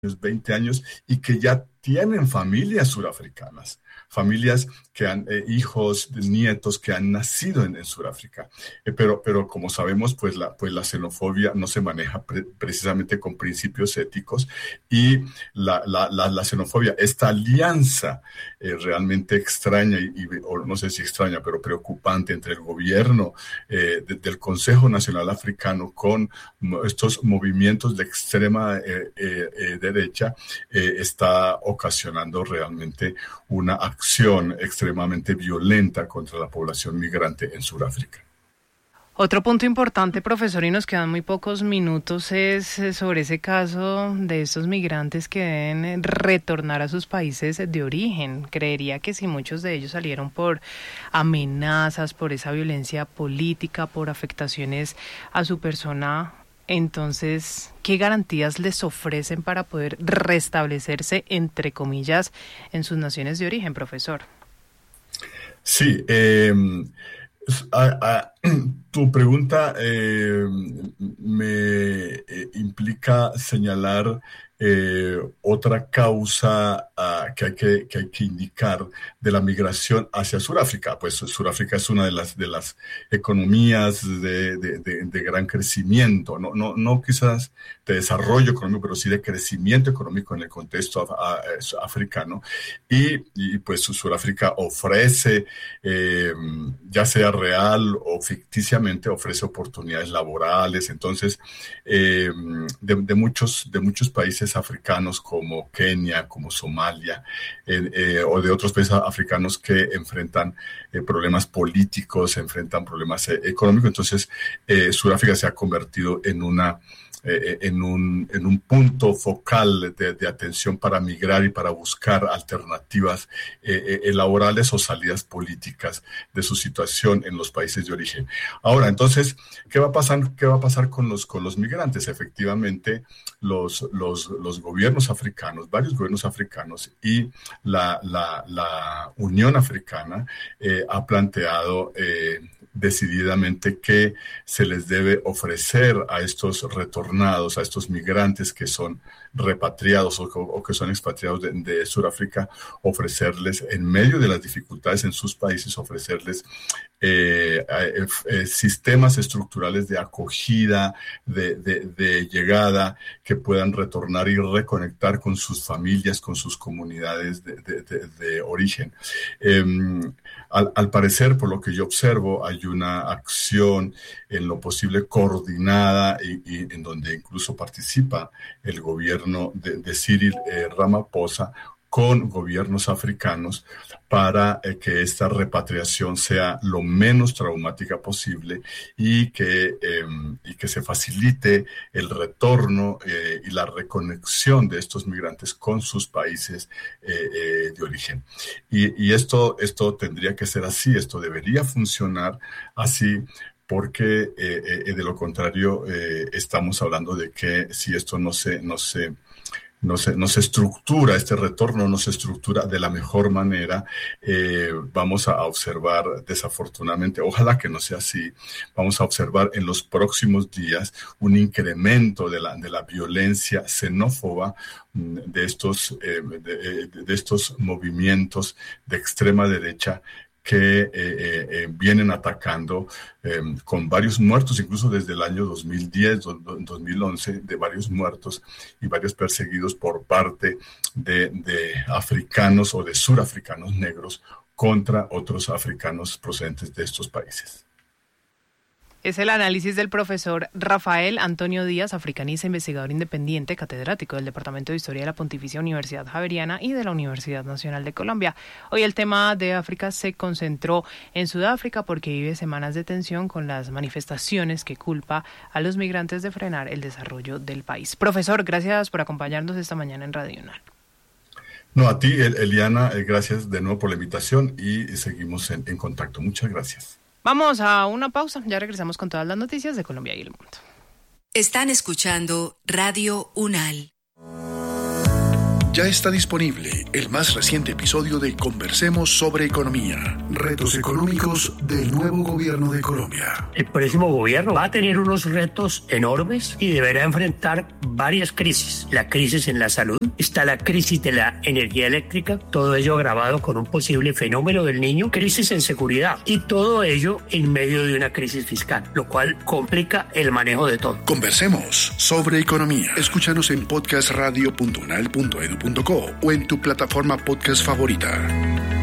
20 años y que ya tienen familias surafricanas, familias que han, hijos, nietos que han nacido en Sudáfrica. Pero como sabemos, pues la xenofobia no se maneja precisamente con principios éticos y la xenofobia, esta alianza realmente extraña o no sé si extraña, pero preocupante entre el gobierno del Consejo Nacional Africano con estos movimientos de extrema derecha, está ocasionando realmente una acción extremadamente violenta contra la población migrante en Sudáfrica. Otro punto importante, profesor, y nos quedan muy pocos minutos, es sobre ese caso de estos migrantes que deben retornar a sus países de origen. Creería que si muchos de ellos salieron por amenazas, por esa violencia política, por afectaciones a su persona, entonces, ¿qué garantías les ofrecen para poder restablecerse, entre comillas, en sus naciones de origen, profesor? Sí, tu pregunta me implica señalar otra causa que hay que indicar de la migración hacia Sudáfrica. Pues Sudáfrica es una de las economías de gran crecimiento, no quizás de desarrollo económico, pero sí de crecimiento económico en el contexto africano. Y pues Sudáfrica ofrece, ya sea real o ficticiamente, ofrece oportunidades laborales. Entonces, de muchos países africanos como Kenia, como Somalia, o de otros países africanos que enfrentan problemas políticos, enfrentan problemas económicos. Entonces, Sudáfrica se ha convertido en un punto focal de atención para migrar y para buscar alternativas laborales o salidas políticas de su situación en los países de origen. Ahora, entonces, ¿qué va a pasar con los migrantes? Efectivamente, los gobiernos africanos, varios gobiernos africanos y la Unión Africana ha planteado decididamente que se les debe ofrecer a estos retornados, a estos migrantes que son repatriados o que son expatriados de Sudáfrica, ofrecerles, en medio de las dificultades en sus países, ofrecerles sistemas estructurales de acogida, de llegada, que puedan retornar y reconectar con sus familias, con sus comunidades de origen. Al parecer, por lo que yo observo, hay una acción en lo posible coordinada y en donde incluso participa el gobierno de Cyril Ramaphosa con gobiernos africanos para que esta repatriación sea lo menos traumática posible y que se facilite el retorno y la reconexión de estos migrantes con sus países de origen. Y esto tendría que ser así, esto debería funcionar así, porque de lo contrario estamos hablando de que si esto no se estructura, este retorno no se estructura de la mejor manera, vamos a observar, desafortunadamente, ojalá que no sea así, vamos a observar en los próximos días un incremento de la violencia xenófoba de estos movimientos de extrema derecha que vienen atacando con varios muertos, incluso desde el año 2010, 2011, de varios muertos y varios perseguidos por parte de africanos o de surafricanos negros contra otros africanos procedentes de estos países. Es el análisis del profesor Rafael Antonio Díaz, africanista, investigador independiente, catedrático del Departamento de Historia de la Pontificia Universidad Javeriana y de la Universidad Nacional de Colombia. Hoy el tema de África se concentró en Sudáfrica porque vive semanas de tensión con las manifestaciones que culpa a los migrantes de frenar el desarrollo del país. Profesor, gracias por acompañarnos esta mañana en Radio UNAL. No, a ti, Eliana, gracias de nuevo por la invitación y seguimos en contacto. Muchas gracias. Vamos a una pausa, ya regresamos con todas las noticias de Colombia y el mundo. Están escuchando Radio UNAL. Ya está disponible el más reciente episodio de Conversemos sobre Economía, retos económicos del nuevo gobierno de Colombia. El próximo gobierno va a tener unos retos enormes y deberá enfrentar varias crisis. La crisis en la salud, está la crisis de la energía eléctrica, todo ello agravado con un posible fenómeno del Niño, crisis en seguridad y todo ello en medio de una crisis fiscal, lo cual complica el manejo de todo. Conversemos sobre Economía. Escúchanos en podcastradio.unal.edu.co o en tu plataforma podcast favorita.